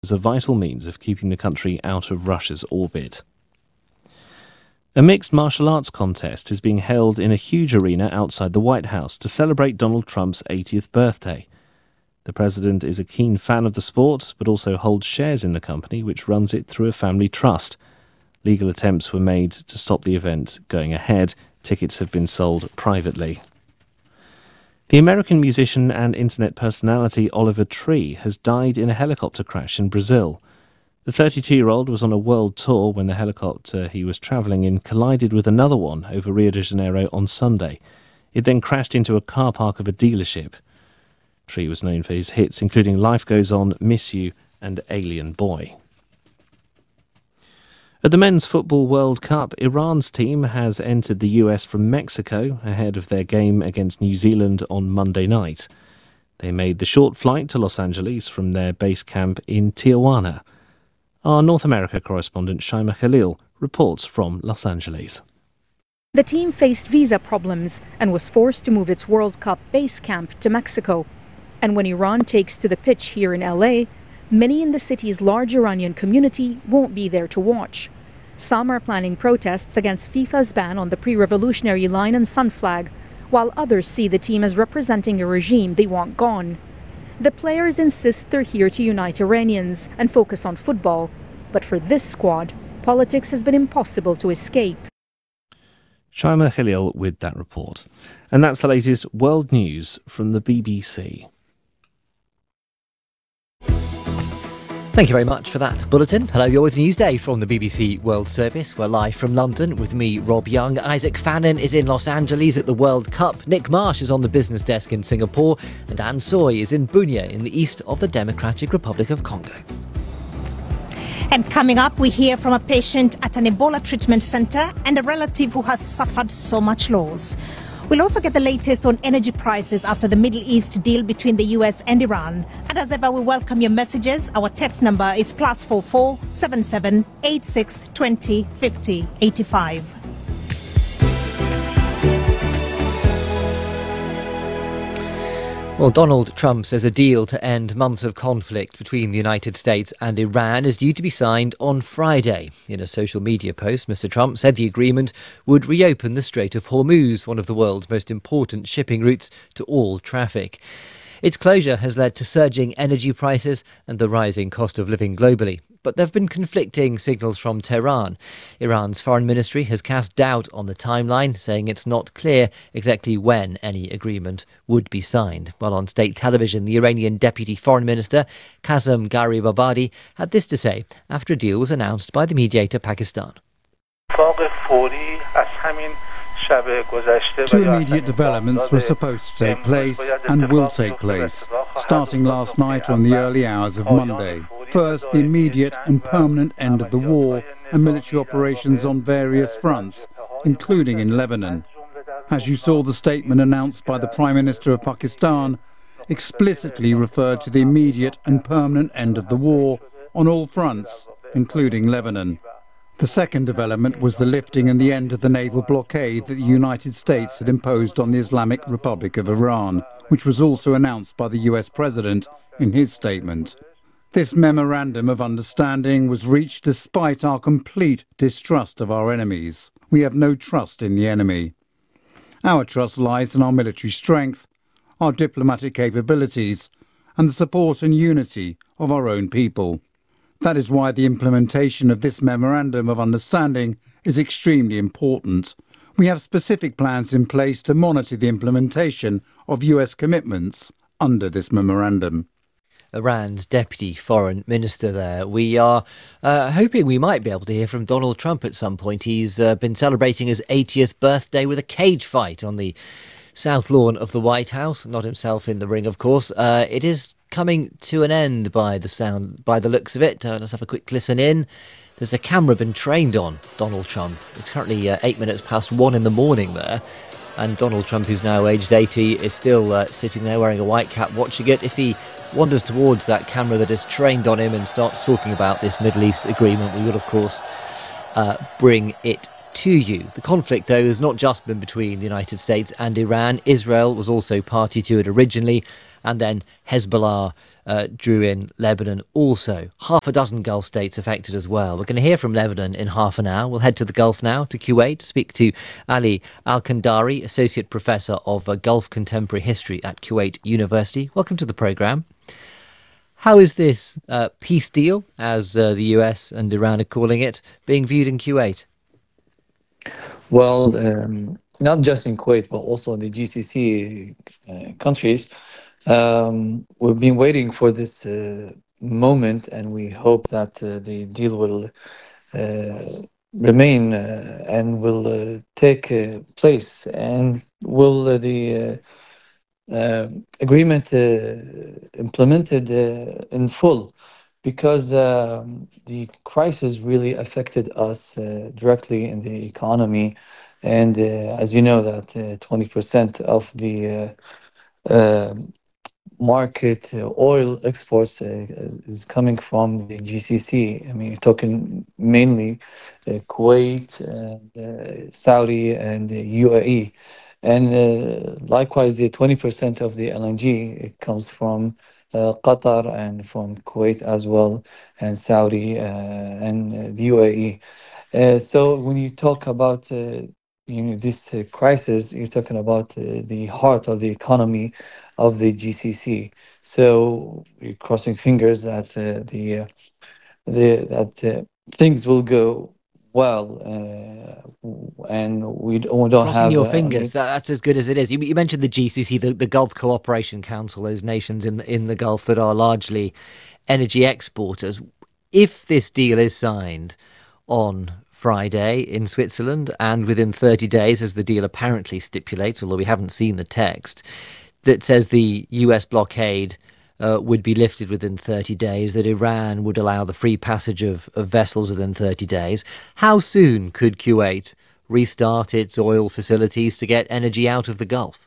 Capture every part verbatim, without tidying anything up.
as a vital means of keeping the country out of Russia's orbit. A mixed martial arts contest is being held in a huge arena outside the White House to celebrate Donald Trump's eightieth birthday. The president is a keen fan of the sport, but also holds shares in the company, which runs it through a family trust. Legal attempts were made to stop the event going ahead. Tickets have been sold privately. The American musician and internet personality Oliver Tree has died in a helicopter crash in Brazil. The thirty-two-year-old was on a world tour when the helicopter he was travelling in collided with another one over Rio de Janeiro on Sunday. It then crashed into a car park of a dealership. Tree was known for his hits including Life Goes On, Miss You and Alien Boy. At the Men's Football World Cup, Iran's team has entered the U S from Mexico ahead of their game against New Zealand on Monday night. They made the short flight to Los Angeles from their base camp in Tijuana. Our North America correspondent Shaima Khalil reports from Los Angeles. The team faced visa problems and was forced to move its World Cup base camp to Mexico. And when Iran takes to the pitch here in L A, many in the city's large Iranian community won't be there to watch. Some are planning protests against FIFA's ban on the pre-revolutionary line and sun flag, while others see the team as representing a regime they want gone. The players insist they're here to unite Iranians and focus on football, but for this squad, politics has been impossible to escape. Shaima Khalil with that report. And that's the latest world news from the B B C. Thank you very much for that bulletin. Hello, you're with Newsday from the B B C World Service. We're live from London with me, Rob Young. Isaac Fannin is in Los Angeles at the World Cup. Nick Marsh is on the business desk in Singapore. And Anne Soy is in Bunia in the east of the Democratic Republic of Congo. And coming up, we hear from a patient at an Ebola treatment centre and a relative who has suffered so much loss. We'll also get the latest on energy prices after the Middle East deal between the U S and Iran. And as ever, we welcome your messages. Our text number is plus four four seven seven eight six twenty fifty eighty five. Well, Donald Trump says a deal to end months of conflict between the United States and Iran is due to be signed on Friday. In a social media post, Mister Trump said the agreement would reopen the Strait of Hormuz, one of the world's most important shipping routes, to all traffic. Its closure has led to surging energy prices and the rising cost of living globally. But there have been conflicting signals from Tehran. Iran's foreign ministry has cast doubt on the timeline, saying it's not clear exactly when any agreement would be signed. While on state television, the Iranian Deputy Foreign Minister, Kazem Garibabadi, had this to say after a deal was announced by the mediator Pakistan. Two immediate developments were supposed to take place and will take place, starting last night on the early hours of Monday. First, the immediate and permanent end of the war and military operations on various fronts, including in Lebanon. As you saw, the statement announced by the Prime Minister of Pakistan explicitly referred to the immediate and permanent end of the war on all fronts, including Lebanon. The second development was the lifting and the end of the naval blockade that the United States had imposed on the Islamic Republic of Iran, which was also announced by the U S President in his statement. This memorandum of understanding was reached despite our complete distrust of our enemies. We have no trust in the enemy. Our trust lies in our military strength, our diplomatic capabilities, and the support and unity of our own people. That is why the implementation of this Memorandum of Understanding is extremely important. We have specific plans in place to monitor the implementation of U S commitments under this memorandum. Iran's Deputy Foreign Minister there. We are uh, hoping we might be able to hear from Donald Trump at some point. He's uh, been celebrating his eightieth birthday with a cage fight on the south lawn of the White House. Not himself in the ring, of course. Uh, it is coming to an end by the sound, by the looks of it. Uh, let's have a quick listen in. There's a camera been trained on Donald Trump. It's currently uh, eight minutes past one in the morning there. And Donald Trump, who's now aged eighty, is still uh, sitting there wearing a white cap watching it. If he wanders towards that camera that is trained on him and starts talking about this Middle East agreement, we will, of course, uh, bring it to you. The conflict, though, has not just been between the United States and Iran. Israel was also party to it originally, and then Hezbollah uh, drew in Lebanon also. Half a dozen Gulf states affected as well. We're going to hear from Lebanon in half an hour. We'll head to the Gulf now, to Kuwait, to speak to Ali Al-Kandari, Associate Professor of uh, Gulf Contemporary History at Kuwait University. Welcome to the programme. How is this uh, peace deal, as uh, the U S and Iran are calling it, being viewed in Kuwait? Well, um, not just in Kuwait, but also in the G C C uh, countries. Um, we've been waiting for this uh, moment, and we hope that uh, the deal will uh, remain uh, and will uh, take uh, place, and will uh, the uh, uh, agreement uh, implemented uh, in full, because um, the crisis really affected us uh, directly in the economy. And uh, as you know, that uh, twenty percent of the uh, uh, market uh, oil exports uh, is coming from the G C C. I mean, you're talking mainly uh, Kuwait and uh, Saudi and the U A E. And uh, likewise, the twenty percent of the L N G, it comes from uh, Qatar and from Kuwait as well, and Saudi uh, and uh, the U A E. Uh, so when you talk about uh, you know, this uh, crisis, you're talking about uh, the heart of the economy of the G C C. So we're crossing fingers that uh, the uh, the that uh, things will go well, uh, and we don't, we don't Crossing have your uh, fingers, that, that's as good as it is. You, you mentioned the G C C, the, the Gulf Cooperation Council, those nations in the, in the Gulf that are largely energy exporters. If this deal is signed on Friday in Switzerland, and within thirty days, as the deal apparently stipulates, although we haven't seen the text, that says the U S blockade uh, would be lifted within thirty days, that Iran would allow the free passage of, of vessels within thirty days, how soon could Kuwait restart its oil facilities to get energy out of the Gulf?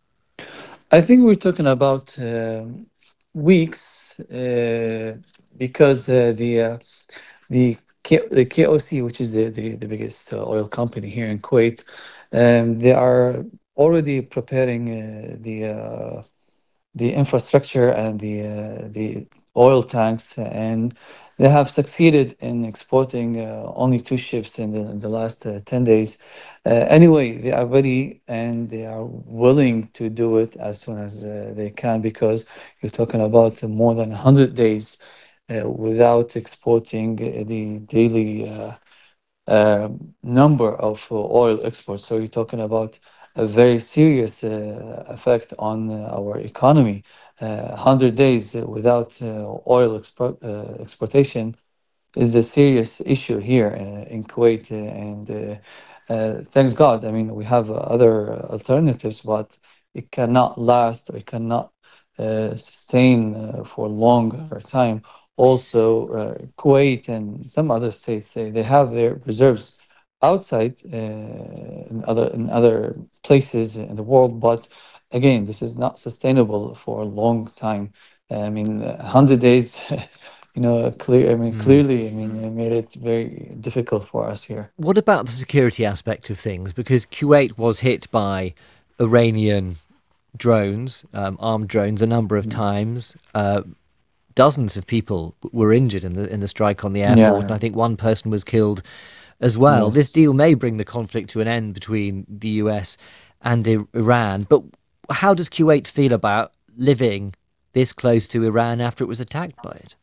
I think we're talking about uh, weeks, uh, because uh, the uh, the K- the K O C, which is the the, the biggest uh, oil company here in Kuwait, um, they are already preparing uh, the uh, the infrastructure and the uh, the oil tanks, and they have succeeded in exporting uh, only two ships in the, in the last uh, ten days. Uh, anyway, they are ready and they are willing to do it as soon as uh, they can, because you're talking about more than one hundred days uh, without exporting uh, the daily uh, uh, number of uh, oil exports. So you're talking about a very serious uh, effect on uh, our economy. Uh, one hundred days without uh, oil expo- uh, exportation is a serious issue here uh, in Kuwait. Uh, and uh, uh, thanks God, I mean, we have uh, other alternatives, but it cannot last, or it cannot uh, sustain uh, for longer time. Also, uh, Kuwait and some other states say they have their reserves outside uh, in other in other places in the world, but again, this is not sustainable for a long time. I mean, one hundred days, you know, clear. I mean, Mm. clearly, I mean, it made it very difficult for us here. What about the security aspect of things? Because Kuwait was hit by Iranian drones, um, armed drones, a number of times. Uh, dozens of people were injured in the in the strike on the airport, Yeah. and I think one person was killed as well. Yes. This deal may bring the conflict to an end between the U S and I- Iran, but how does Kuwait feel about living this close to Iran after it was attacked by it?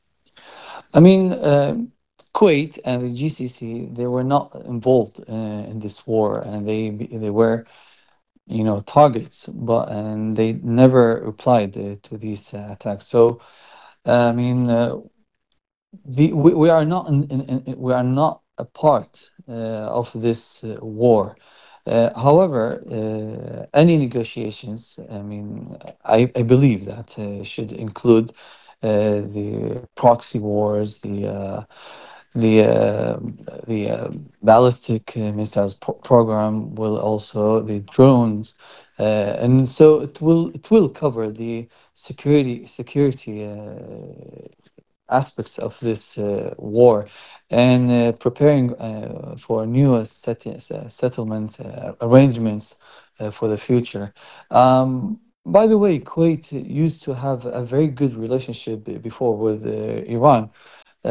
I mean, uh, Kuwait and the G C C, they were not involved uh, in this war, and they they were, you know, targets, but and they never replied uh, to these uh, attacks. So, I mean, uh, the we, we are not in, in, in, we are not a part uh, of this uh, war. Uh, however, uh, any negotiations, I mean, I, I believe that uh, should include uh, the proxy wars, the uh, the uh, the uh, ballistic uh, missiles pro- program, will also the drones, uh, and so it will it will cover the security security uh, aspects of this uh, war and uh, preparing uh, for new uh, set- uh, settlement uh, arrangements uh, for the future. Um, by the way, Kuwait used to have a very good relationship before with uh, Iran uh,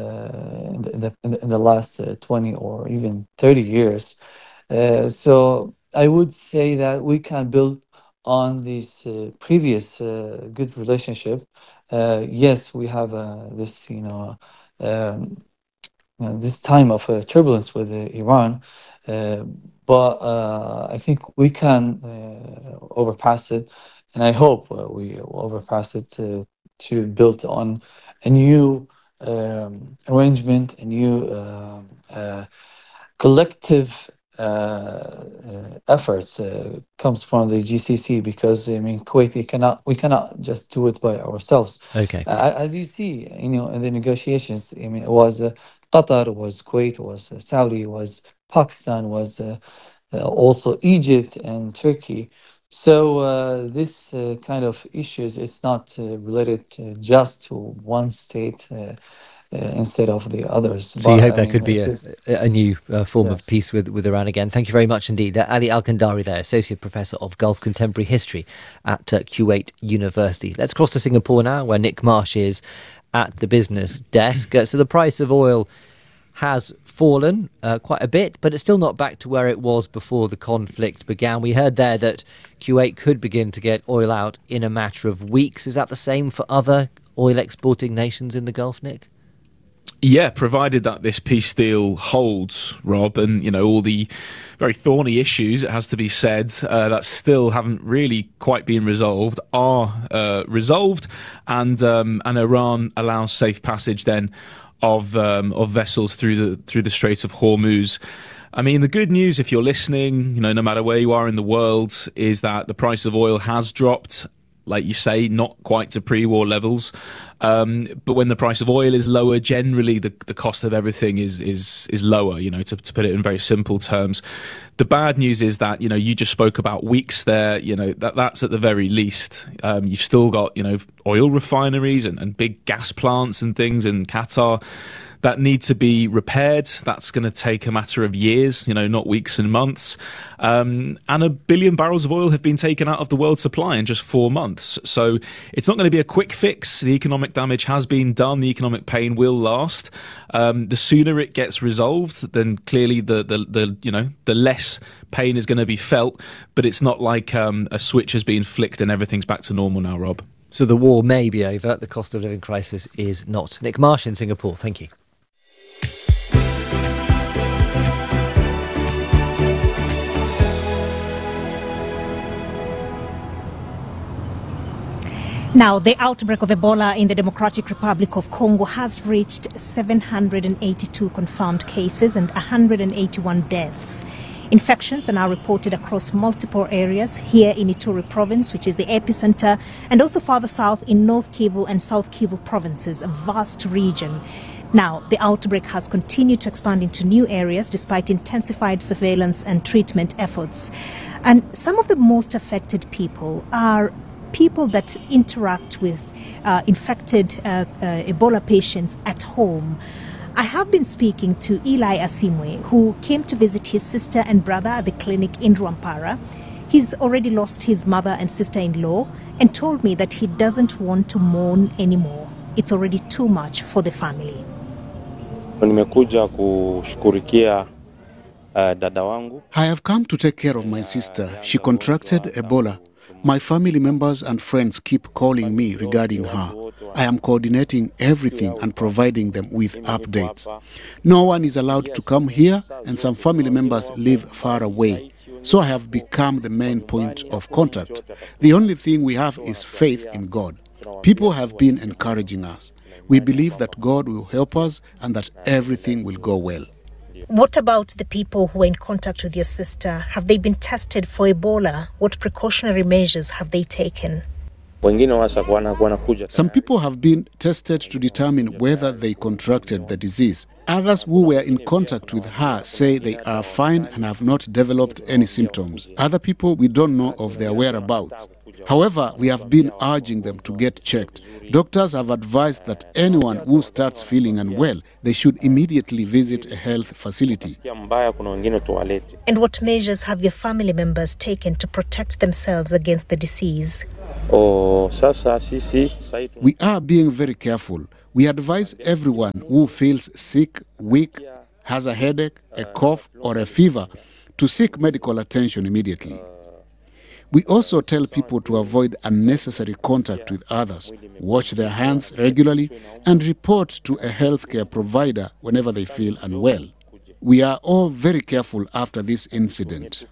in, the, in, the, in the last uh, twenty or even thirty years. Uh, so I would say that we can build on this uh, previous uh, good relationship. Uh, yes, we have uh, this, you know, um, you know, this time of uh, turbulence with uh, Iran, uh, but uh, I think we can uh, overpass it, and I hope uh, we will overpass it to, to build on a new um, arrangement, a new uh, uh, collective uh, uh, efforts uh, comes from the G C C, because I mean Kuwait we cannot we cannot just do it by ourselves. Okay. Uh, as you see, you know, in the negotiations, I mean, it was uh, Qatar, was Kuwait, was uh, Saudi, was Pakistan, was uh, uh, also Egypt and Turkey. So uh, this uh, kind of issues, it's not uh, related uh, just to one state. Uh, uh, instead of the others. So you But hope I there mean, could be it a, is, a new uh, form of yes. peace with, with Iran again. Thank you very much indeed. Uh, Ali Al-Kandari there, Associate Professor of Gulf Contemporary History at uh, Kuwait University. Let's cross to Singapore now, where Nick Marsh is at the business desk. Uh, so the price of oil has fallen uh, quite a bit, but it's still not back to where it was before the conflict began. We heard there that Kuwait could begin to get oil out in a matter of weeks. Is that the same for other oil exporting nations in the Gulf, Nick? Yeah, provided that this peace deal holds, Rob, and, you know, all the very thorny issues, it has to be said, uh, that still haven't really quite been resolved, are uh, resolved, and um, and Iran allows safe passage then of um, of vessels through the through the Strait of Hormuz. I mean, the good news, if you're listening, you know, no matter where you are in the world, is that the price of oil has dropped. Like you say, not quite to pre-war levels. Um, but when the price of oil is lower, generally the, the cost of everything is is is lower, you know, to, to put it in very simple terms. The bad news is that, you know, you just spoke about weeks there, you know, that that's at the very least. Um, you've still got, you know, oil refineries and, and big gas plants and things in Qatar that need to be repaired. That's going to take a matter of years, you know, not weeks and months. Um, and a billion barrels of oil have been taken out of the world supply in just four months. So it's not going to be a quick fix. The economic damage has been done. The economic pain will last. Um, the sooner it gets resolved, then clearly the, the, the you know, the less pain is going to be felt. But it's not like um, a switch has been flicked and everything's back to normal now, Rob. So the war may be over. The cost of living crisis is not. Nick Marsh in Singapore. Thank you. Now, the outbreak of Ebola in the Democratic Republic of Congo has reached seven hundred eighty-two confirmed cases and one hundred eighty-one deaths. Infections are now reported across multiple areas here in Ituri province, which is the epicenter, and also farther south in North Kivu and South Kivu provinces, a vast region. Now, the outbreak has continued to expand into new areas despite intensified surveillance and treatment efforts. And some of the most affected people are people that interact with uh, infected uh, uh, Ebola patients at home. I have been speaking to Eli Asimwe, who came to visit his sister and brother at the clinic in Rwampara. He's already lost his mother and sister-in-law and told me that he doesn't want to mourn anymore. It's already too much for the family. I have come to take care of my sister. She contracted Ebola. My family members and friends keep calling me regarding her. I am coordinating everything and providing them with updates. No one is allowed to come here, and some family members live far away. So I have become the main point of contact. The only thing we have is faith in God. People have been encouraging us. We believe that God will help us and that everything will go well. What about the people who were in contact with your sister? Have they been tested for Ebola? What precautionary measures have they taken? Some people have been tested to determine whether they contracted the disease. Others who were in contact with her say they are fine and have not developed any symptoms. Other people, we don't know of their whereabouts. However, we have been urging them to get checked. Doctors have advised that anyone who starts feeling unwell, they should immediately visit a health facility. And what measures have your family members taken to protect themselves against the disease? We are being very careful. We advise everyone who feels sick, weak, has a headache, a cough, or a fever to seek medical attention immediately. We also tell people to avoid unnecessary contact with others, wash their hands regularly, and report to a healthcare provider whenever they feel unwell. We are all very careful after this incident.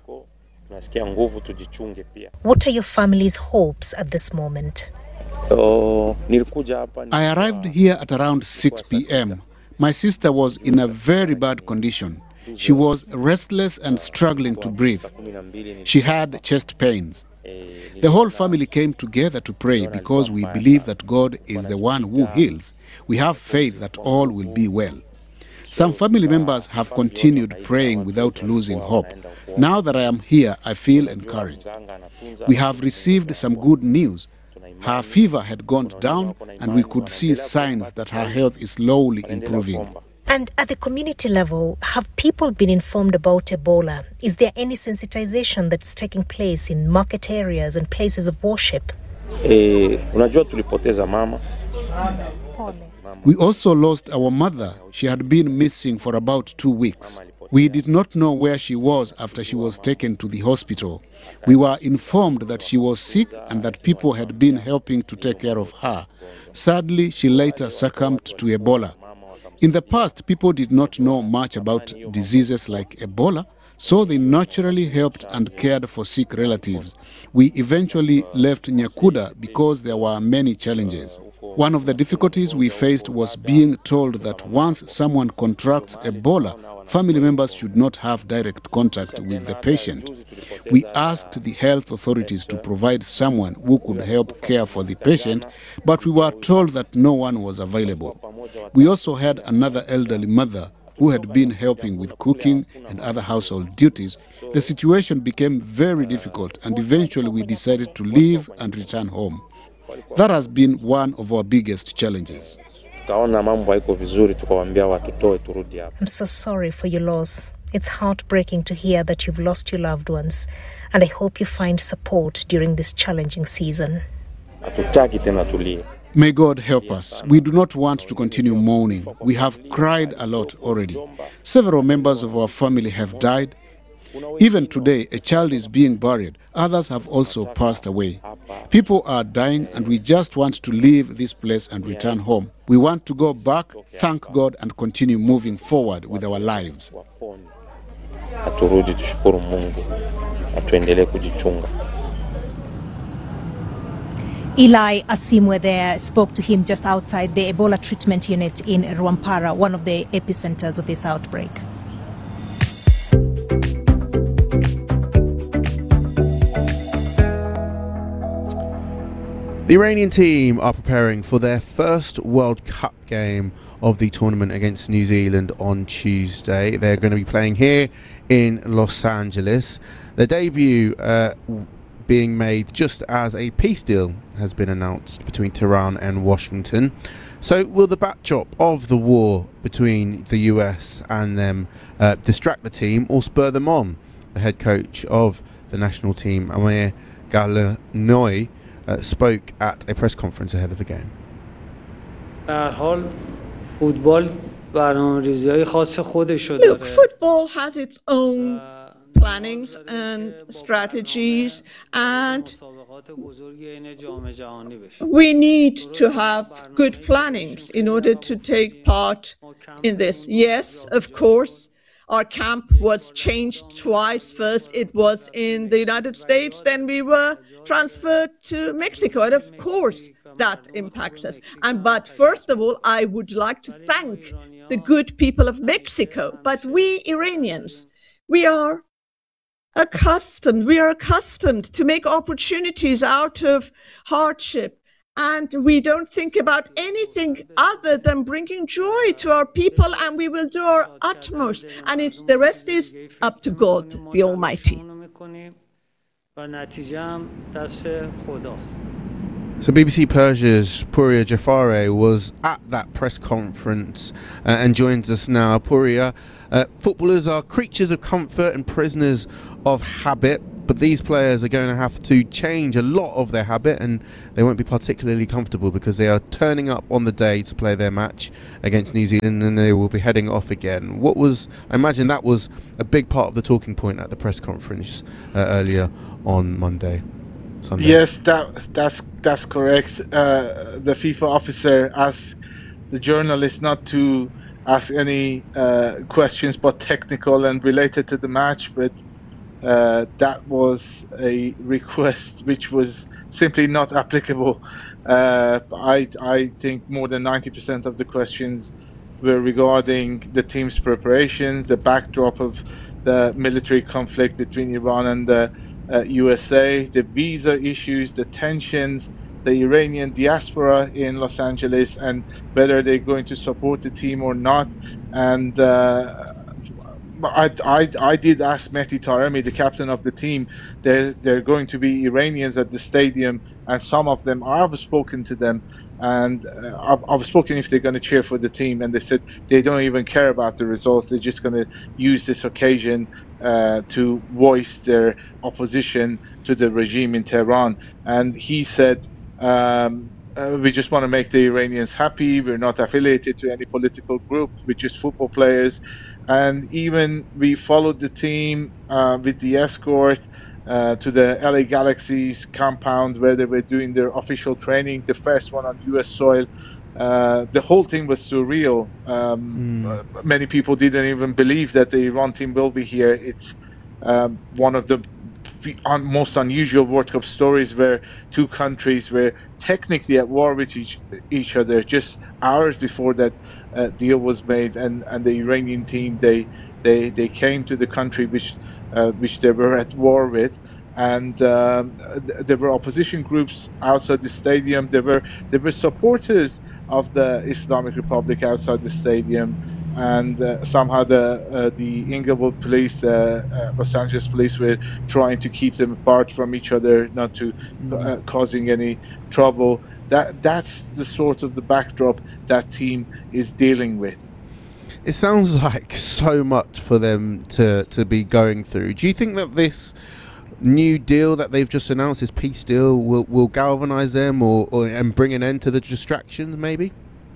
What are your family's hopes at this moment? I arrived here at around six p.m. My sister was in a very bad condition. She was restless and struggling to breathe. She had chest pains. The whole family came together to pray because we believe that God is the one who heals. We have faith that all will be well. Some family members have continued praying without losing hope. Now that I am here, I feel encouraged. We have received some good news. Her fever had gone down, and we could see signs that her health is slowly improving. And at the community level, have people been informed about Ebola? Is there any sensitization that's taking place in market areas and places of worship? We also lost our mother. She had been missing for about two weeks. We did not know where she was after she was taken to the hospital. We were informed that she was sick and that people had been helping to take care of her. Sadly, she later succumbed to Ebola. In the past, people did not know much about diseases like Ebola, so they naturally helped and cared for sick relatives. We eventually left Nyakuda because there were many challenges. One of the difficulties we faced was being told that once someone contracts Ebola, family members should not have direct contact with the patient. We asked the health authorities to provide someone who could help care for the patient, but we were told that no one was available. We also had another elderly mother who had been helping with cooking and other household duties. The situation became very difficult, and eventually we decided to leave and return home. That has been one of our biggest challenges. I'm so sorry for your loss. It's heartbreaking to hear that you've lost your loved ones, and I hope you find support during this challenging season. May God help us. We do not want to continue mourning. We have cried a lot already. Several members of our family have died. Even today, a child is being buried. Others have also passed away. People are dying, and we just want to leave this place and return home. We want to go back, thank God, and continue moving forward with our lives. Eli Asimwe there spoke to him just outside the Ebola treatment unit in Rwampara, one of the epicenters of this outbreak. The Iranian team are preparing for their first World Cup game of the tournament against New Zealand on Tuesday. They're going to be playing here in Los Angeles. Their debut uh, being made just as a peace deal has been announced between Tehran and Washington. So will the backdrop of the war between the U S and them uh, distract the team or spur them on? The head coach of the national team, Amir Galanoy, Uh, spoke at a press conference ahead of the game. Look, football has its own plannings and strategies, and we need to have good plannings in order to take part in this. Yes, of course. Our camp was changed twice. First, it was in the United States, then we were transferred to Mexico. And of course, that impacts us. And but first of all, I would like to thank the good people of Mexico. But we Iranians, we are accustomed, we are accustomed to make opportunities out of hardship. And we don't think about anything other than bringing joy to our people, and we will do our utmost. And it's, the rest is up to God, the Almighty. So B B C Persia's Pouria Jafari was at that press conference uh, and joins us now. Pouria, uh, footballers are creatures of comfort and prisoners of habit, but these players are going to have to change a lot of their habit, and they won't be particularly comfortable because they are turning up on the day to play their match against New Zealand, and they will be heading off again. What was, I imagine that was a big part of the talking point at the press conference uh, earlier on Monday. Sunday. Yes, that that's that's correct. Uh, the FIFA officer asked the journalist not to ask any uh, questions, but technical and related to the match. But uh, that was a request which was simply not applicable. Uh, I I think more than ninety percent of the questions were regarding the team's preparation, the backdrop of the military conflict between Iran and the Uh, U S A, the visa issues, the tensions, the Iranian diaspora in Los Angeles, and whether they're going to support the team or not. And uh, I, I, I did ask Mehdi Taremi, the captain of the team, there there are going to be Iranians at the stadium, and some of them, I've spoken to them, and uh, I've, I've spoken if they're going to cheer for the team, and they said they don't even care about the results. They're just going to use this occasion uh, to voice their opposition to the regime in Tehran. And he said, um, uh, we just want to make the Iranians happy. We're not affiliated to any political group. We're just football players. And even we followed the team uh, with the escort uh, to the L A Galaxy's compound where they were doing their official training, the first one on U S soil. Uh, the whole thing was surreal. Um, mm. uh, many people didn't even believe that the Iran team will be here. It's um, one of the un- most unusual World Cup stories where two countries were technically at war with each, each other just hours before that uh, deal was made, and, and the Iranian team, they they they came to the country which uh, which they were at war with. And um, th- there were opposition groups outside the stadium. There were there were supporters of the Islamic Republic outside the stadium, and uh, somehow the uh, the Inglewood police, the uh, Los Angeles police, were trying to keep them apart from each other, not to uh, causing any trouble. That that's the sort of the backdrop that team is dealing with. It sounds like so much for them to to be going through. Do you think that this new deal that they've just announced, this peace deal, will will galvanize them or, or and bring an end to the distractions, maybe?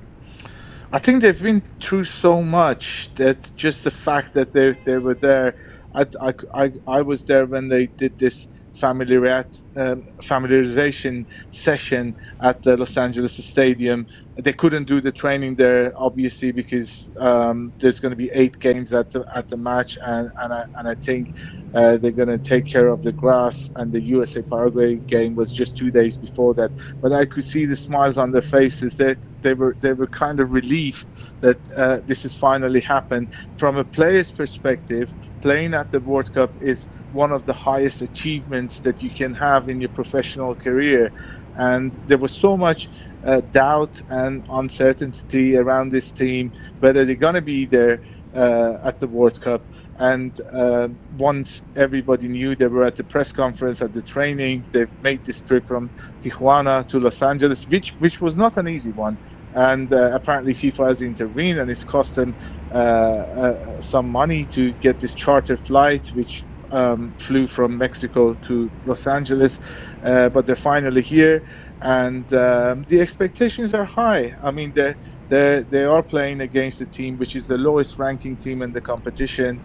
I think they've been through so much that just the fact that they they were there. I I I, I was there when they did this familiarization um, familiarization session at the Los Angeles Stadium. They couldn't do the training there, obviously, because um, there's going to be eight games at the at the match, and and I and I think uh, they're going to take care of the grass. And the U S A Paraguay game was just two days before that. But I could see the smiles on their faces. That they were they were kind of relieved that uh, this has finally happened. From a player's perspective, playing at the World Cup is one of the highest achievements that you can have in your professional career, and there was so much uh, doubt and uncertainty around this team, whether they're going to be there uh, at the World Cup. And uh, once everybody knew, they were at the press conference, at the training, they've made this trip from Tijuana to Los Angeles, which which was not an easy one. And uh, apparently FIFA has intervened, and it's cost them uh, uh, some money to get this charter flight, which um, flew from Mexico to Los Angeles. Uh, but they're finally here, and um, the expectations are high. I mean, they're, they're, they are playing against a team which is the lowest ranking team in the competition,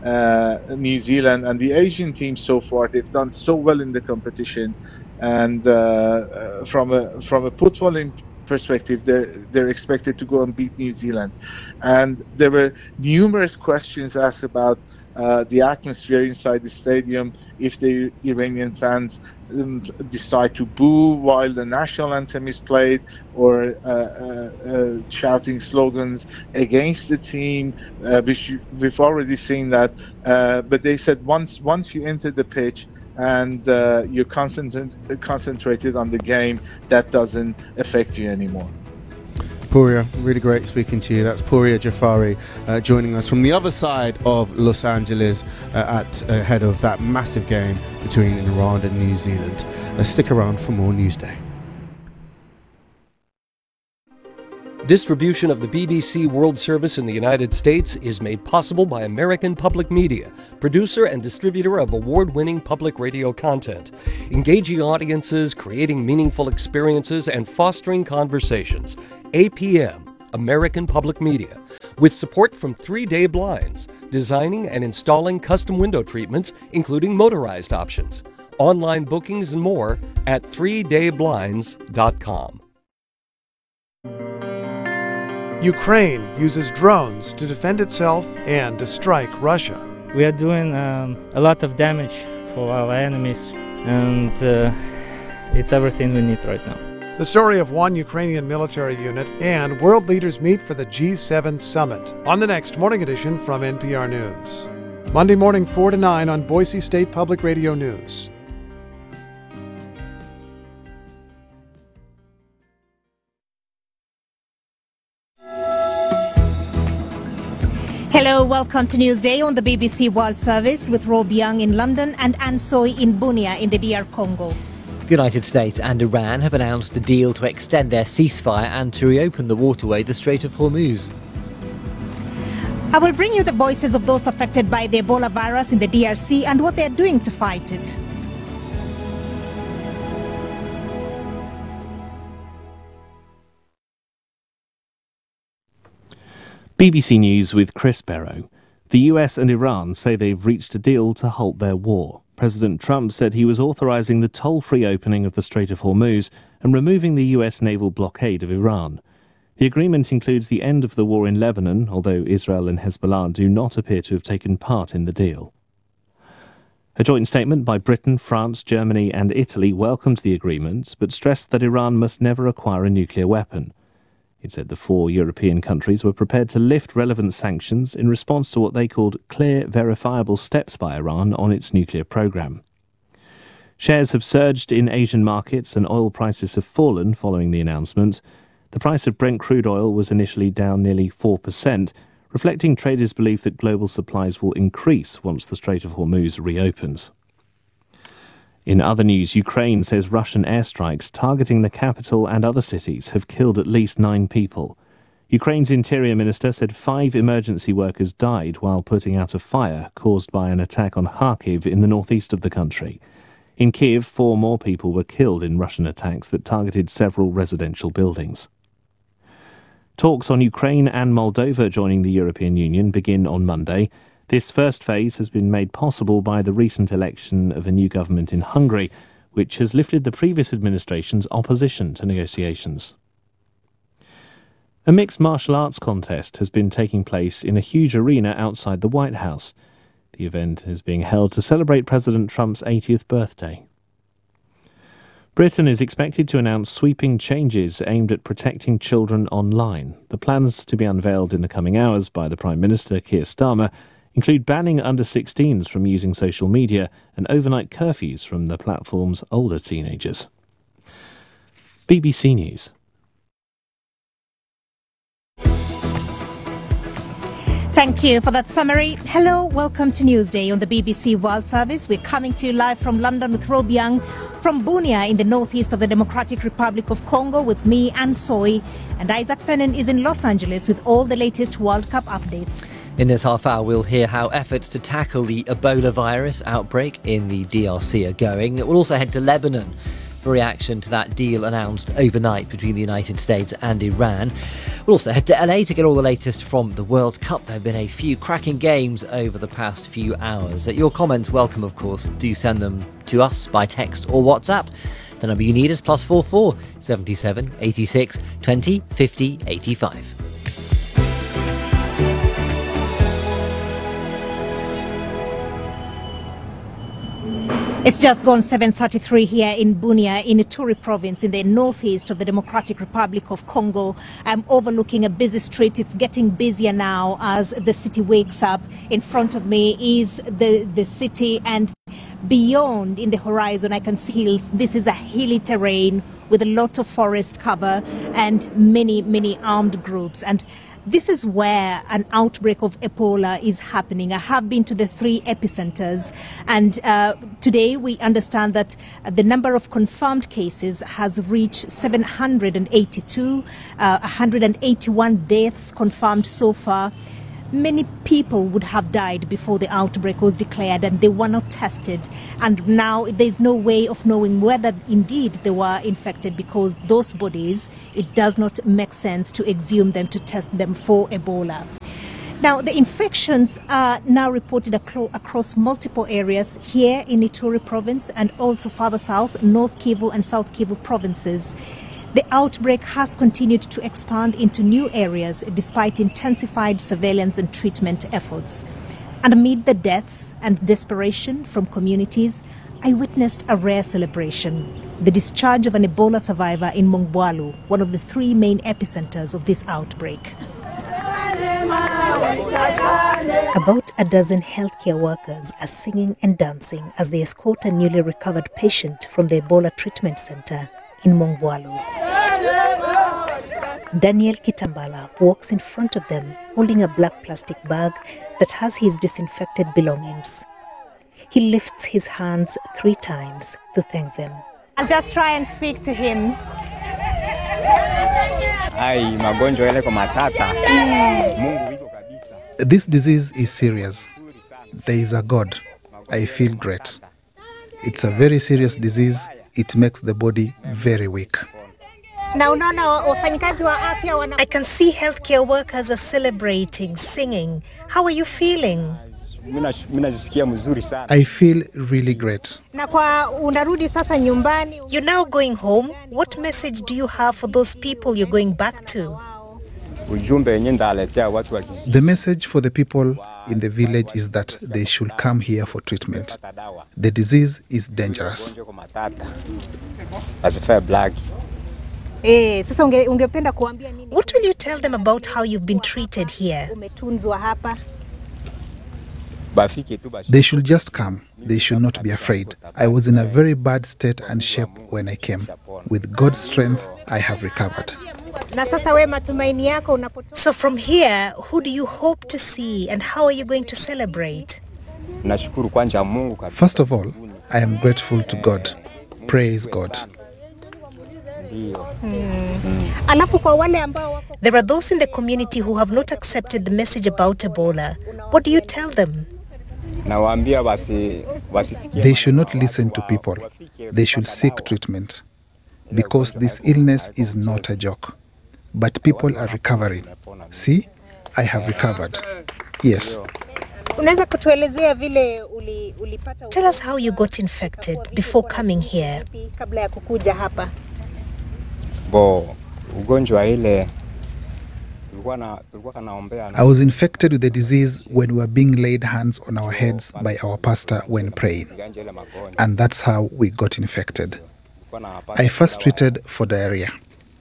uh, New Zealand, and the Asian teams so far. They've done so well in the competition, and uh, uh, from a from a footballing perspective, they're they're expected to go and beat New Zealand. And there were numerous questions asked about uh, the atmosphere inside the stadium, if the Iranian fans um, decide to boo while the national anthem is played, or uh, uh, uh, shouting slogans against the team, uh, which you, we've already seen that. Uh, but they said once once you enter the pitch and uh, you're concentrated concentrated on the game, that doesn't affect you anymore. Pouria, really great speaking to you. That's Pouria Jafari uh, joining us from the other side of Los Angeles uh, at ahead of that massive game between Iran and New Zealand. Uh, stick around for more Newsday. Distribution of the B B C World Service in the United States is made possible by American Public Media, producer and distributor of award-winning public radio content, engaging audiences, creating meaningful experiences, and fostering conversations. A P M, American Public Media, with support from Three Day Blinds, designing and installing custom window treatments, including motorized options. Online bookings and more at three day blinds dot com. Ukraine uses drones to defend itself and to strike Russia. We are doing um, a lot of damage for our enemies, and uh, it's everything we need right now. The story of one Ukrainian military unit, and world leaders meet for the G seven summit on the next Morning Edition from N P R News. Monday morning four to nine on Boise State Public Radio News. Hello, welcome to Newsday on the B B C World Service with Rob Young in London and Anne Soy in Bunia in the D R Congo. The United States and Iran have announced a deal to extend their ceasefire and to reopen the waterway, the Strait of Hormuz. I will bring you the voices of those affected by the Ebola virus in the D R C and what they are doing to fight it. B B C News with Chris Barrow. The U S and Iran say they've reached a deal to halt their war. President Trump said he was authorizing the toll-free opening of the Strait of Hormuz and removing the U S naval blockade of Iran. The agreement includes the end of the war in Lebanon, although Israel and Hezbollah do not appear to have taken part in the deal. A joint statement by Britain, France, Germany and Italy welcomed the agreement, but stressed that Iran must never acquire a nuclear weapon. It said the four European countries were prepared to lift relevant sanctions in response to what they called clear, verifiable steps by Iran on its nuclear program. Shares have surged in Asian markets and oil prices have fallen following the announcement. The price of Brent crude oil was initially down nearly four percent, reflecting traders' belief that global supplies will increase once the Strait of Hormuz reopens. In other news, Ukraine says Russian airstrikes targeting the capital and other cities have killed at least nine people. Ukraine's interior minister said five emergency workers died while putting out a fire caused by an attack on Kharkiv in the northeast of the country. In Kiev, four more people were killed in Russian attacks that targeted several residential buildings. Talks on Ukraine and Moldova joining the European Union begin on Monday. This first phase has been made possible by the recent election of a new government in Hungary, which has lifted the previous administration's opposition to negotiations. A mixed martial arts contest has been taking place in a huge arena outside the White House. The event is being held to celebrate President Trump's eightieth birthday. Britain is expected to announce sweeping changes aimed at protecting children online. The plans to be unveiled in the coming hours by the Prime Minister, Keir Starmer, include banning under sixteens from using social media and overnight curfews from the platform's older teenagers. B B C News. Thank you for that summary. Hello, welcome to Newsday on the B B C World Service. We're coming to you live from London with Rob Young, from Bunia in the northeast of the Democratic Republic of Congo with me, Anne Soy, and Isaac Fennan is in Los Angeles with all the latest World Cup updates. In this half hour, we'll hear how efforts to tackle the Ebola virus outbreak in the D R C are going. We'll also head to Lebanon for reaction to that deal announced overnight between the United States and Iran. We'll also head to L A to get all the latest from the World Cup. There have been a few cracking games over the past few hours. Your comments welcome, of course. Do send them to us by text or WhatsApp. The number you need is plus four four seventy seven eighty six twenty fifty eighty five. It's just gone seven thirty-three here in Bunia in Ituri province in the northeast of the Democratic Republic of Congo. I'm overlooking a busy street. It's getting busier now as the city wakes up. In front of me is the, the city, and beyond in the horizon I can see hills. This is a hilly terrain with a lot of forest cover and many, many armed groups. And this is where an outbreak of Ebola is happening. I have been to the three epicenters, and uh, today we understand that the number of confirmed cases has reached seven hundred eighty-two, uh, one hundred eighty-one deaths confirmed so far. Many people would have died before the outbreak was declared, and they were not tested. And now there's no way of knowing whether indeed they were infected, because those bodies, it does not make sense to exhume them to test them for Ebola. Now, the infections are now reported acro- across multiple areas here in Ituri province and also further south, North Kivu and South Kivu provinces. The outbreak has continued to expand into new areas despite intensified surveillance and treatment efforts. And amid the deaths and desperation from communities, I witnessed a rare celebration: the discharge of an Ebola survivor in Mongwalu, one of the three main epicenters of this outbreak. About a dozen healthcare workers are singing and dancing as they escort a newly recovered patient from the Ebola treatment center in Mongwalu. Daniel Kitambala walks in front of them holding a black plastic bag that has his disinfected belongings. He lifts his hands three times to thank them. I'll just try and speak to him. This disease is serious. There is a God. I feel great. It's a very serious disease. It makes the body very weak. I can see healthcare workers are celebrating, singing. How are you feeling? I feel really great. You're now going home. What message do you have for those people you're going back to? The message for the people in the village is that they should come here for treatment. The disease is dangerous. What will you tell them about how you've been treated here? They should just come. They should not be afraid. I was in a very bad state and shape when I came. With God's strength, I have recovered. So from here, who do you hope to see and how are you going to celebrate? First of all, I am grateful to God. Praise God. Mm. There are those in the community who have not accepted the message about Ebola. What do you tell them? They should not listen to people. They should seek treatment. Because this illness is not a joke. But people are recovering. See, I have recovered. Yes. Tell us how you got infected before coming here. I was infected with the disease when we were being laid hands on our heads by our pastor when praying. And that's how we got infected. I first treated for diarrhea.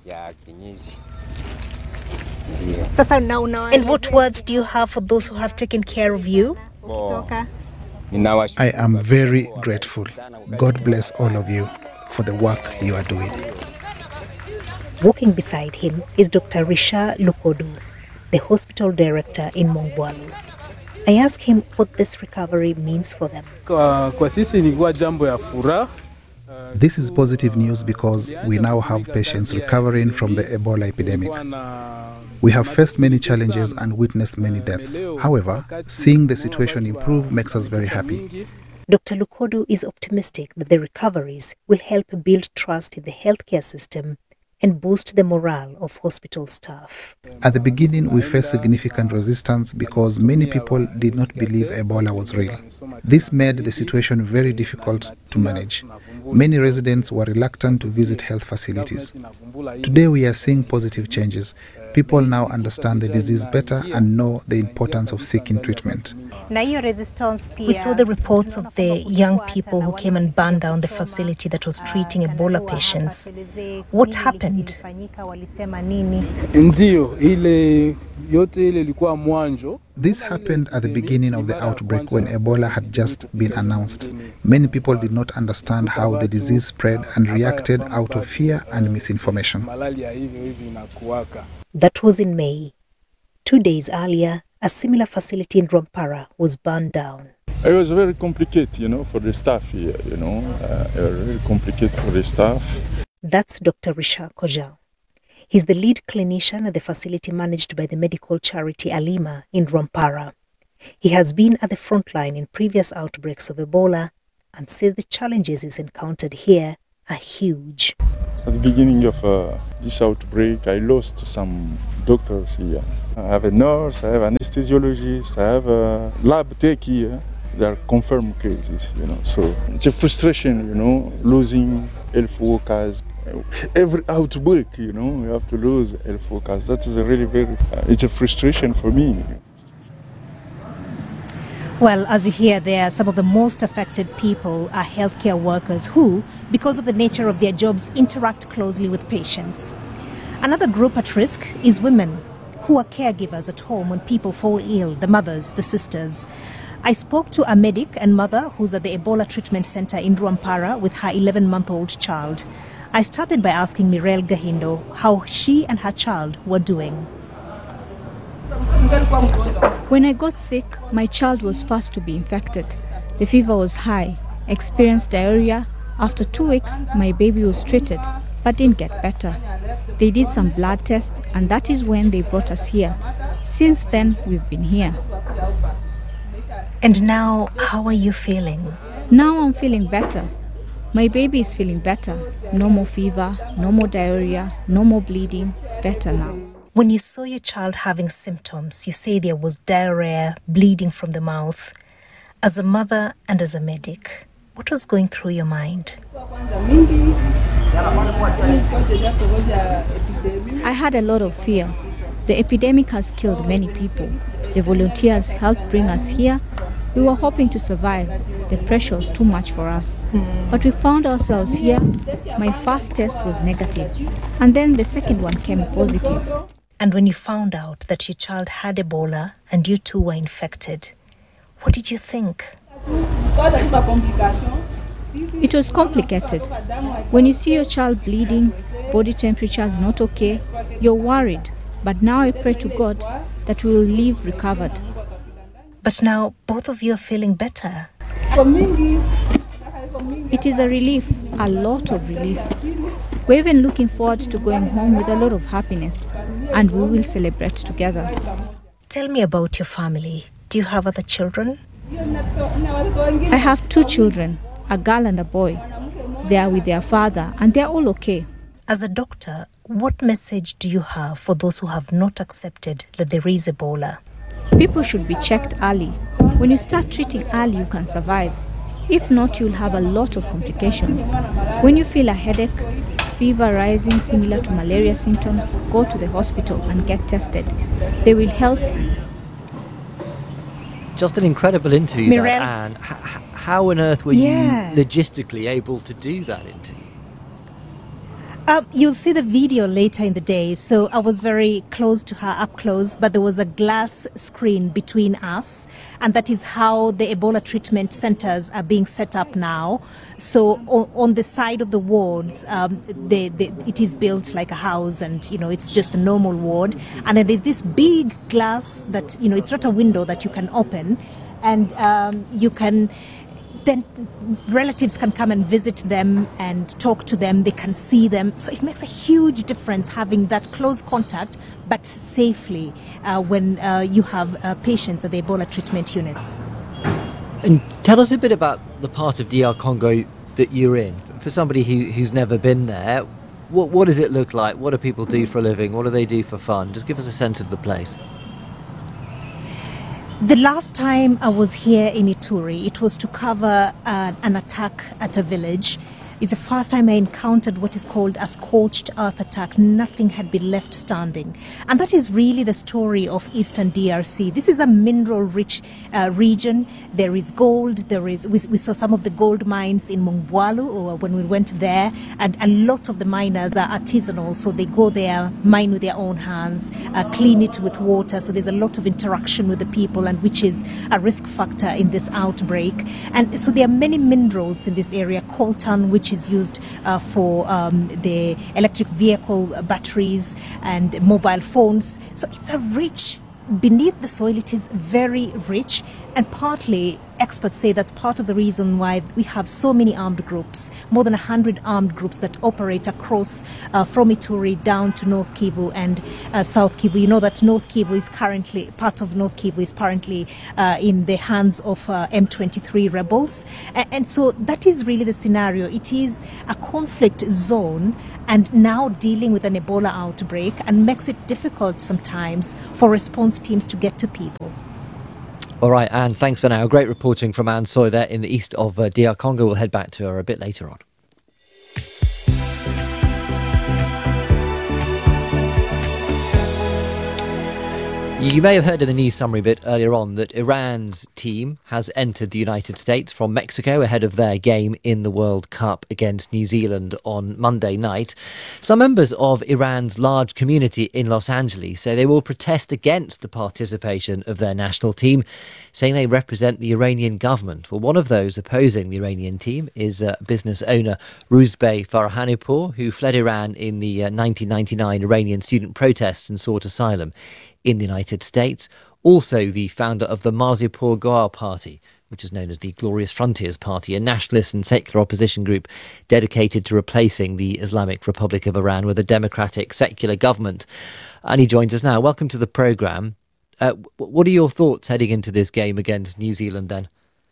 And what words do you have for those who have taken care of you? I am very grateful. God bless all of you for the work you are doing. Walking beside him is Doctor Risha Lukodu, the hospital director in Mongwalu. I ask him what this recovery means for them. This is positive news because we now have patients recovering from the Ebola epidemic. We have faced many challenges and witnessed many deaths. However, seeing the situation improve makes us very happy. Doctor Lukodu is optimistic that the recoveries will help build trust in the healthcare system and boost the morale of hospital staff. At the beginning, we faced significant resistance because many people did not believe Ebola was real. This made the situation very difficult to manage. Many residents were reluctant to visit health facilities. Today, we are seeing positive changes. People now understand the disease better and know the importance of seeking treatment. We saw the reports of the young people who came and burned down the facility that was treating Ebola patients. What happened? This happened at the beginning of the outbreak when Ebola had just been announced. Many people did not understand how the disease spread and reacted out of fear and misinformation. That was in May. Two days earlier, a similar facility in Rwampara was burned down. It was very complicated, you know, for the staff here, you know, uh, very complicated for the staff. That's Doctor Richard Koja. He's the lead clinician at the facility managed by the medical charity Alima in Rwampara. He has been at the front line in previous outbreaks of Ebola and says the challenges he's encountered here are huge. At the beginning of uh, this outbreak, I lost some doctors here. I have a nurse, I have an anesthesiologist, I have a lab tech here. They are confirmed cases, you know. So it's a frustration, you know, losing health workers. Every outbreak, you know, we have to lose health workers. That is a really very, uh, it's a frustration for me. Well, as you hear there, some of the most affected people are healthcare workers who, because of the nature of their jobs, interact closely with patients. Another group at risk is women who are caregivers at home when people fall ill, the mothers, the sisters. I spoke to a medic and mother who's at the Ebola treatment center in Rwampara with her eleven-month-old child. I started by asking Mirelle Gahindo how she and her child were doing. When I got sick, my child was first to be infected. The fever was high, experienced diarrhea. After two weeks, my baby was treated, but didn't get better. They did some blood tests, and that is when they brought us here. Since then, we've been here. And now, how are you feeling? Now I'm feeling better. My baby is feeling better. No more fever, no more diarrhea, no more bleeding. Better now. When you saw your child having symptoms, you say there was diarrhea, bleeding from the mouth. As a mother and as a medic, what was going through your mind? I had a lot of fear. The epidemic has killed many people. The volunteers helped bring us here. We were hoping to survive. The pressure was too much for us. Mm. But we found ourselves here. My first test was negative, and then the second one came positive. And when you found out that your child had Ebola and you too were infected, what did you think? It was complicated. When you see your child bleeding, body temperature is not okay, you're worried. But now I pray to God that we will leave recovered. But now both of you are feeling better. It is a relief, a lot of relief. We're even looking forward to going home with a lot of happiness, and we will celebrate together. Tell me about your family. Do you have other children? I have two children, a girl and a boy. They are with their father, and they're all okay. As a doctor, what message do you have for those who have not accepted that there is Ebola? People should be checked early. When you start treating early, you can survive. If not, you'll have a lot of complications. When you feel a headache, fever rising similar to malaria symptoms, go to the hospital and get tested. They will help. Just an incredible interview, Mirelle. that, Anne. H- how on earth were Yeah. you logistically able to do that interview? Um, you'll see the video later in the day. So I was very close to her, up close, but there was a glass screen between us. And that is how the Ebola treatment centers are being set up now. So o- on the side of the wards, um, they, they, it is built like a house, and, you know, it's just a normal ward. And then there's this big glass that, you know, it's not a window that you can open. And um, you can... then relatives can come and visit them and talk to them. They can see them. So it makes a huge difference having that close contact, but safely uh, when uh, you have uh, patients at the Ebola treatment units. And tell us a bit about the part of D R Congo that you're in. For somebody who, who's never been there, what, what does it look like? What do people do for a living? What do they do for fun? Just give us a sense of the place. The last time I was here in Ituri, it was to cover uh, an attack at a village. It's the first time I encountered what is called a scorched earth attack. Nothing had been left standing. And that is really the story of Eastern D R C. This is a mineral-rich uh, region. There is gold. There is. We, we saw some of the gold mines in Mongwalu or when we went there, and a lot of the miners are artisanal, so they go there, mine with their own hands, uh, clean it with water. So there's a lot of interaction with the people, and which is a risk factor in this outbreak. And so there are many minerals in this area. Coltan, which is used uh, for um, the electric vehicle batteries and mobile phones. So it's a rich, beneath the soil it is very rich, and partly experts say that's part of the reason why we have so many armed groups, more than one hundred armed groups that operate across uh, from Ituri down to North Kivu and uh, South Kivu. You know that North Kivu is currently, part of North Kivu is currently uh, in the hands of uh, M twenty-three rebels. And, and so that is really the scenario. It is a conflict zone, and now dealing with an Ebola outbreak, and makes it difficult sometimes for response teams to get to people. All right, Anne, thanks for now. Great reporting from Anne Soy there in the east of uh, D R Congo. We'll head back to her a bit later on. You may have heard in the news summary bit earlier on that Iran's team has entered the United States from Mexico ahead of their game in the World Cup against New Zealand on Monday night. Some members of Iran's large community in Los Angeles say they will protest against the participation of their national team, saying they represent the Iranian government. Well, one of those opposing the Iranian team is uh, business owner Rouzbeh Farahanipour, who fled Iran in the uh, nineteen ninety-nine Iranian student protests and sought asylum in the United States. Also the founder of the Marzipour Goa Party, which is known as the Glorious Frontiers Party, a nationalist and secular opposition group dedicated to replacing the Islamic Republic of Iran with a democratic secular government. And he joins us now. Welcome to the programme. Uh, what are your thoughts heading into this game against New Zealand then?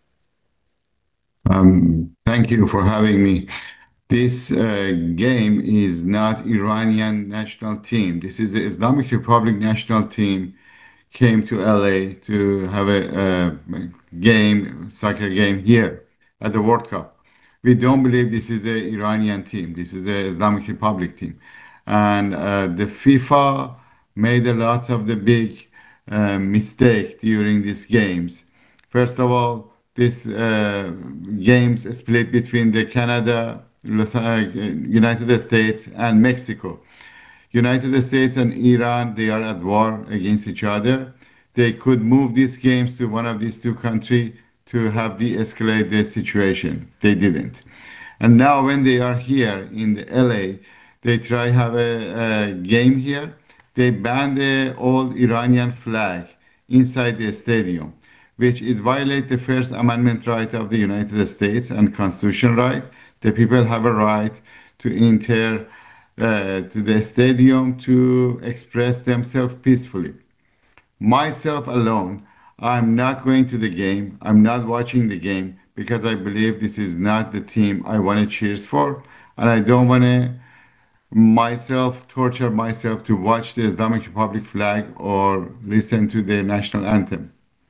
Um, thank you for having me. This uh, game is not Iranian national team. This is the Islamic Republic national team came to L A to have a, a game, soccer game here at the World Cup. We don't believe this is an Iranian team. This is the Islamic Republic team. And uh, the FIFA made a lot of the big uh, mistake during these games. First of all, this uh, games split between the Canada, United States and Mexico. United States and Iran, they are at war against each other. They could move these games to one of these two countries to have de-escalate the situation. They didn't. And now when they are here in the L A, they try have a, a game here. They ban the old Iranian flag inside the stadium, which is violate the First Amendment right of the United States and Constitution right. The people have a right to enter uh, to the stadium to express themselves peacefully. Myself alone, I'm not going to the game. I'm not watching the game because I believe this is not the team I want to cheer for. And I don't want to myself torture myself to watch the Islamic Republic flag or listen to their national anthem.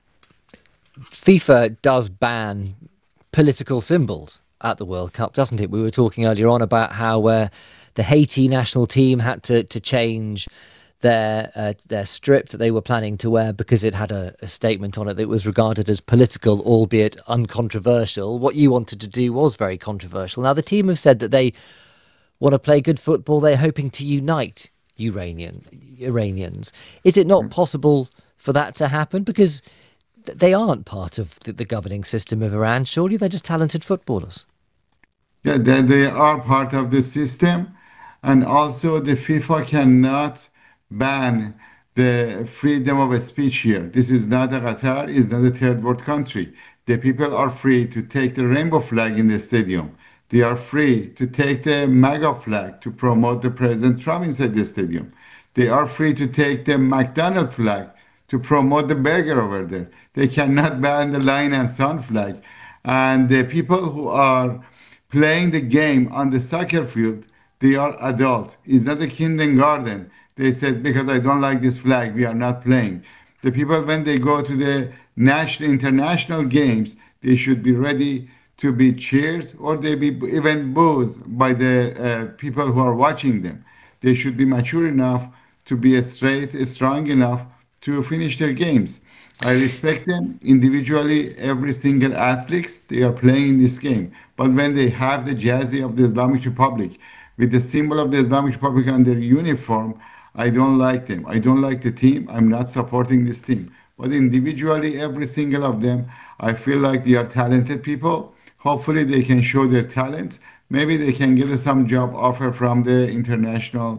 FIFA does ban political symbols at the World Cup, doesn't it? We were talking earlier on about how uh, the Haiti national team had to, to change their uh, their strip that they were planning to wear because it had a, a statement on it that was regarded as political, albeit uncontroversial. What you wanted to do was very controversial. Now, the team have said that they want to play good football. They're hoping to unite Iranian Iranians. Is it not possible for that to happen? Because they aren't part of the, the governing system of Iran. Surely they're just talented footballers. Yeah, they, they are part of the system. And also the FIFA cannot ban the freedom of speech here. This is not a Qatar, it's not a third world country. The people are free to take the rainbow flag in the stadium. They are free to take the MAGA flag to promote the President Trump inside the stadium. They are free to take the McDonald's flag to promote the burger over there. They cannot ban the Lion and Sun flag. And the people who are playing the game on the soccer field, they are adult. It's not a kindergarten. They said, because I don't like this flag, we are not playing. The people, when they go to the national, international games, they should be ready to be cheers or they be even boos by the uh, people who are watching them. They should be mature enough to be straight, strong enough to finish their games. I respect them individually, every single athlete, they are playing in this game. But when they have the jersey of the Islamic Republic with the symbol of the Islamic Republic on their uniform, I don't like them. I don't like the team. I'm not supporting this team. But individually, every single of them, I feel like they are talented people. Hopefully they can show their talents. Maybe they can get some job offer from the international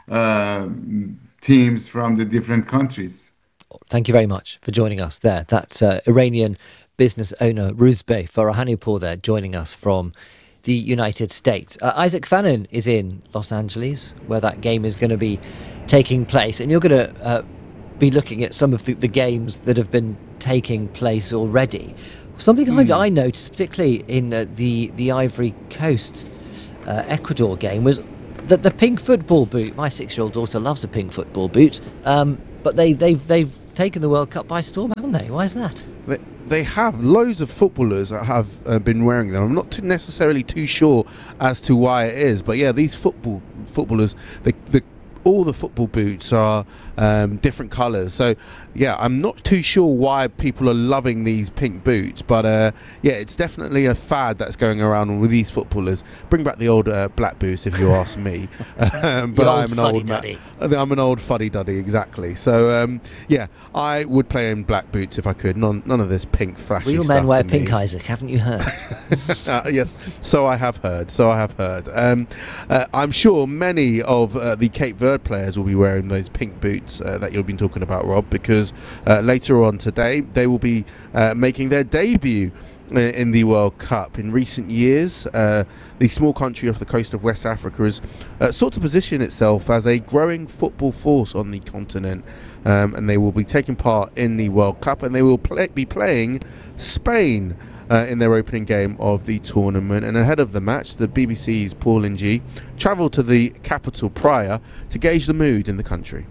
uh, teams from the different countries. Thank you very much for joining us there. That's uh, Iranian business owner Ruzbeh Farahanipour there joining us from the United States. Uh, Isaac Fannin is in Los Angeles where that game is going to be taking place, and you're going to uh, be looking at some of the, the games that have been taking place already. Something mm. I've, I noticed, particularly in uh, the, the Ivory Coast uh, Ecuador game, was that the pink football boot, my six-year-old daughter loves a pink football boot, um, but they, they've, they've taken the World Cup by storm, haven't they? Why is that? They, they have. Loads of footballers that have uh, been wearing them. I'm not too necessarily too sure as to why it is, but yeah, these football footballers, they, the all the football boots are um, different colours. So yeah, I'm not too sure why people are loving these pink boots, but uh, yeah, it's definitely a fad that's going around with these footballers. Bring back the old uh, black boots, if you ask me. um, but I'm an old fuddy-duddy. I'm an old fuddy-duddy, exactly. So um, yeah, I would play in black boots if I could. None, none of this pink flashy Real stuff. men wear for pink, me. Isaac, haven't you heard? uh, yes, so I have heard. So I have heard. Um, uh, I'm sure many of uh, the Cape Verde players will be wearing those pink boots uh, that you've been talking about, Rob, because uh, later on today they will be uh, making their debut uh, in the World Cup. In recent years, uh, the small country off the coast of West Africa has uh, sought to position itself as a growing football force on the continent, um, and they will be taking part in the World Cup, and they will play, be playing Spain Uh, in their opening game of the tournament. And ahead of the match, the B B C's Paul Ng travelled to the capital Praia to gauge the mood in the country.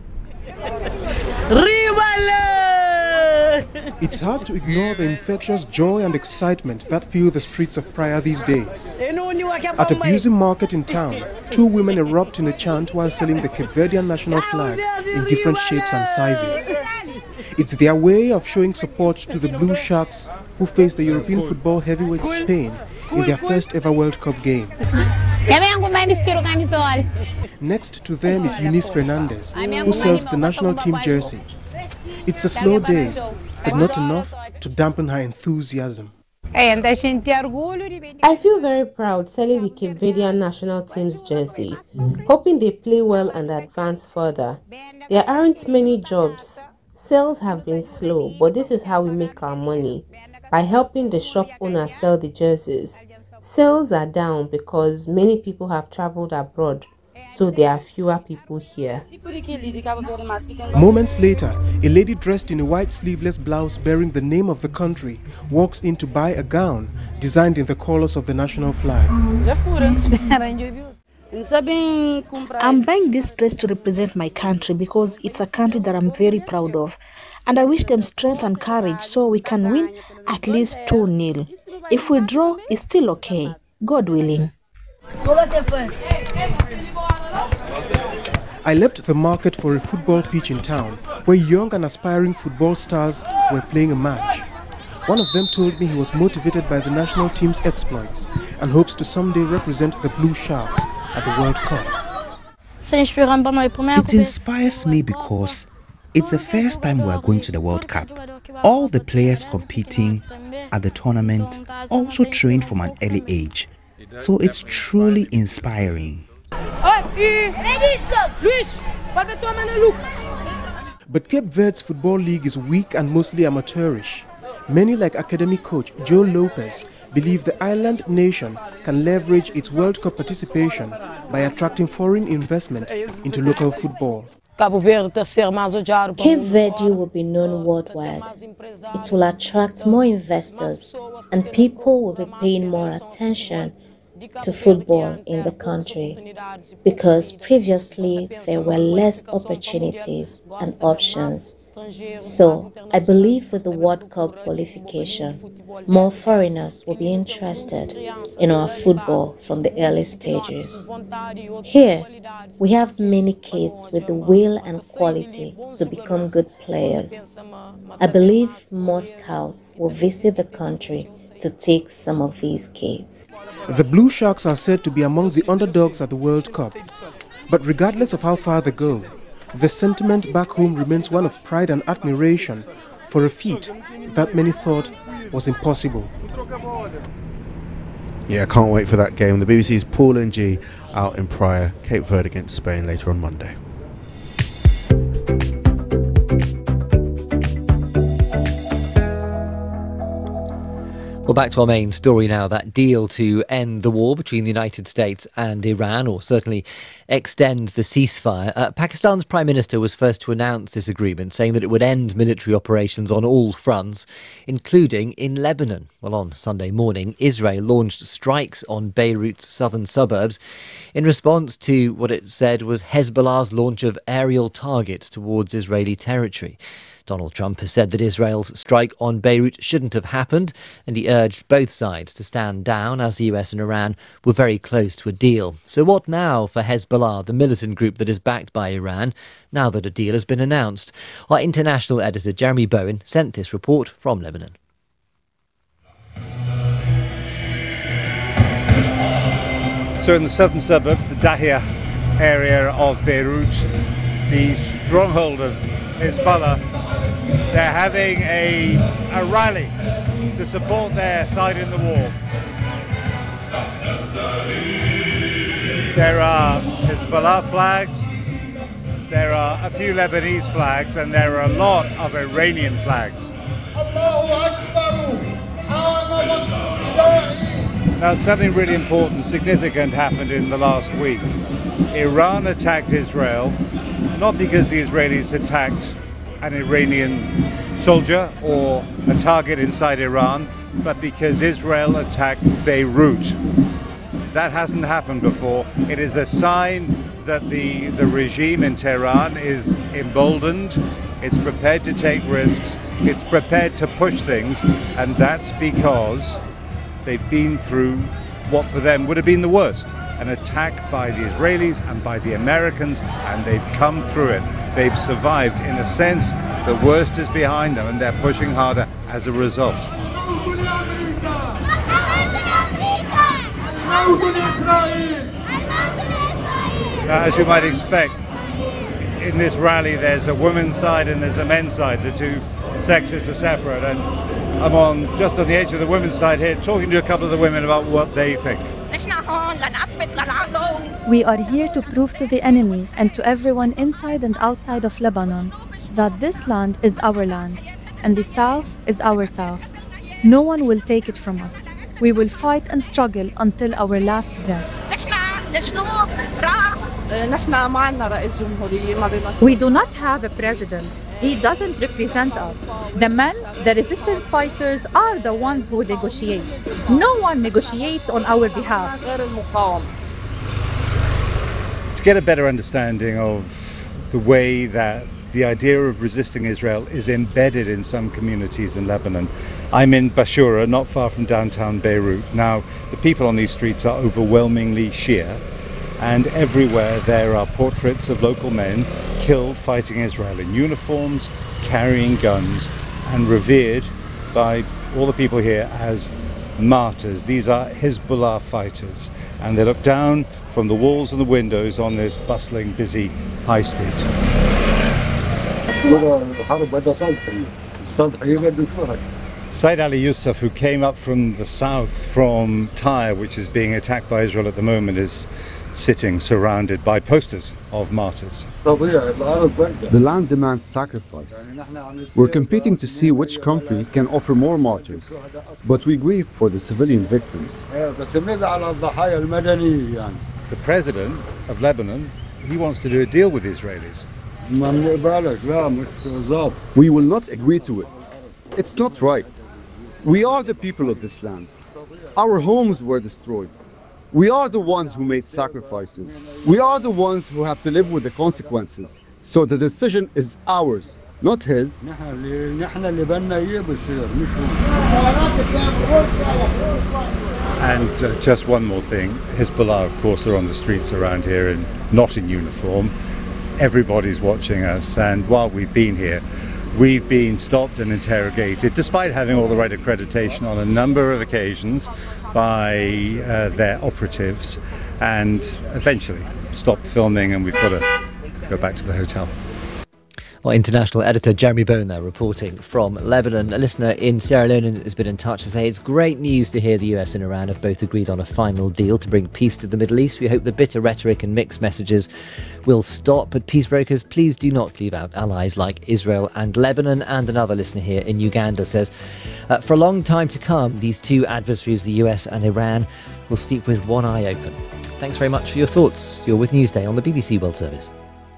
It's hard to ignore the infectious joy and excitement that fill the streets of Praia these days. At a busy market in town, two women erupt in a chant while selling the Cape Verdean national flag in different shapes and sizes. It's their way of showing support to the Blue Sharks, who face the European football heavyweight Spain in their first ever World Cup game. Next to them is Eunice Fernandez, who sells the national team jersey. It's a slow day, but not enough to dampen her enthusiasm. I feel very proud selling the Cape Verdean national team's jersey, hoping they play well and advance further. There aren't many jobs. Sales have been slow, but this is how we make our money, by helping the shop owner sell the jerseys. Sales are down because many people have traveled abroad, so there are fewer people here. Moments later, a lady dressed in a white sleeveless blouse bearing the name of the country walks in to buy a gown designed in the colors of the national flag. I'm buying this dress to represent my country because it's a country that I'm very proud of, and I wish them strength and courage so we can win at least two nil. If we draw, it's still okay, God willing. I left the market for a football pitch in town where young and aspiring football stars were playing a match. One of them told me he was motivated by the national team's exploits and hopes to someday represent the Blue Sharks at the World Cup. It inspires me because it's the first time we are going to the World Cup. All the players competing at the tournament also trained from an early age, so it's truly inspiring. But Cape Verde's football league is weak and mostly amateurish. Many, like academy coach Joe Lopez, believe the island nation can leverage its World Cup participation by attracting foreign investment into local football. Cape Verde will be known worldwide. It will attract more investors, and people will be paying more attention to football in the country because previously there were less opportunities and options. So I believe with the World Cup qualification, more foreigners will be interested in our football from the early stages. Here, we have many kids with the will and quality to become good players. I believe more scouts will visit the country to take some of these kids. The Blue Sharks are said to be among the underdogs at the World Cup. But regardless of how far they go, the sentiment back home remains one of pride and admiration for a feat that many thought was impossible. Yeah, I can't wait for that game. The B B C's Paul N G out in Praia, Cape Verde against Spain later on Monday. Well, back to our main story now, that deal to end the war between the United States and Iran, or certainly extend the ceasefire. Uh, Pakistan's Prime Minister was first to announce this agreement, saying that it would end military operations on all fronts, including in Lebanon. Well, on Sunday morning, Israel launched strikes on Beirut's southern suburbs in response to what it said was Hezbollah's launch of aerial targets towards Israeli territory. Donald Trump has said that Israel's strike on Beirut shouldn't have happened, and he urged both sides to stand down as the U S and Iran were very close to a deal. So what now for Hezbollah, the militant group that is backed by Iran, now that a deal has been announced? Our international editor Jeremy Bowen sent this report from Lebanon. So in the southern suburbs, the Dahia area of Beirut, the stronghold of Hezbollah, they're having a, a rally to support their side in the war. There are Hezbollah flags, there are a few Lebanese flags, and there are a lot of Iranian flags. Now, something really important, significant happened in the last week. Iran attacked Israel, not because the Israelis attacked an Iranian soldier or a target inside Iran, but because Israel attacked Beirut. That hasn't happened before. It is a sign that the, the regime in Tehran is emboldened, it's prepared to take risks, it's prepared to push things, and that's because they've been through what for them would have been the worst, an attack by the Israelis and by the Americans, and they've come through it. They've survived. In a sense, the worst is behind them, and they're pushing harder as a result. Now, as you might expect, in this rally there's a women's side and there's a men's side. The two sexes are separate, and I'm on just on the edge of the women's side here, talking to a couple of the women about what they think. We are here to prove to the enemy and to everyone inside and outside of Lebanon that this land is our land and the South is our South. No one will take it from us. We will fight and struggle until our last breath. We do not have a president. He doesn't represent us. The men, the resistance fighters, are the ones who negotiate. No one negotiates on our behalf. To get a better understanding of the way that the idea of resisting Israel is embedded in some communities in Lebanon, I'm in Bashura, not far from downtown Beirut. Now, the people on these streets are overwhelmingly Shia, and everywhere there are portraits of local men killed fighting Israel in uniforms, carrying guns, and revered by all the people here as martyrs. These are Hezbollah fighters, and they look down from the walls and the windows on this bustling, busy high street. Said Ali Yusuf, who came up from the south, from Tyre, which is being attacked by Israel at the moment, is sitting surrounded by posters of martyrs. The land demands sacrifice. We're competing to see which country can offer more martyrs, but we grieve for the civilian victims. The president of Lebanon, he wants to do a deal with the Israelis. We will not agree to it. It's not right. We are the people of this land. Our homes were destroyed. We are the ones who made sacrifices. We are the ones who have to live with the consequences. So the decision is ours, not his. And uh, just one more thing, Hezbollah, of course, are on the streets around here and not in uniform. Everybody's watching us, and while we've been here, we've been stopped and interrogated, despite having all the right accreditation on a number of occasions by uh, their operatives, and eventually stopped filming, and we've got to go back to the hotel. Well, international editor Jeremy Boner reporting from Lebanon. A listener in Sierra Leone has been in touch to say it's great news to hear the U S and Iran have both agreed on a final deal to bring peace to the Middle East. We hope the bitter rhetoric and mixed messages will stop. But peace brokers, please do not leave out allies like Israel and Lebanon. And another listener here in Uganda says, uh, for a long time to come, these two adversaries, the U S and Iran, will sleep with one eye open. Thanks very much for your thoughts. You're with Newsday on the B B C World Service.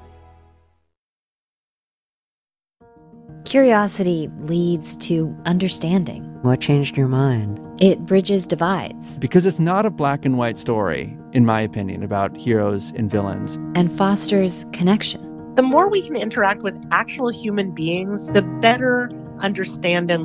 Curiosity leads to understanding. What changed your mind? It bridges divides. Because it's not a black and white story, in my opinion, about heroes and villains. And fosters connection. The more we can interact with actual human beings, the better understanding